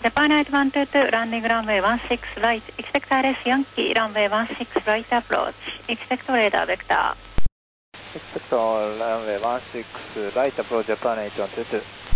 Japan 8122, landing runway 16 right, expect RS Yankee, runway 16 right approach, expect radar vector. Expect runway 16 right approach, Japan 8122.